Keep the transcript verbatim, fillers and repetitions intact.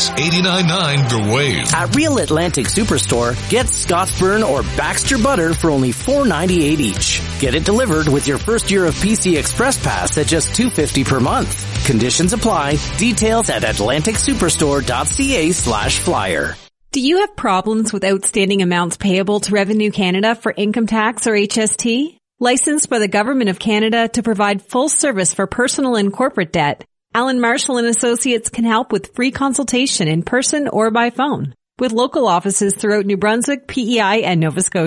That's eight nine nine The Wave. At Real Atlantic Superstore, get Scottsburn or Baxter butter for only four ninety-eight each. Get it delivered with your first year of P C Express Pass at just two fifty per month. Conditions apply. Details at atlantic superstore dot c a slash flyer. Do you have problems with outstanding amounts payable to Revenue Canada for income tax or H S T? Licensed by the Government of Canada to provide full service for personal and corporate debt, Alan Marshall and Associates can help with free consultation in person or by phone, with local offices throughout New Brunswick, P E I, and Nova Scotia.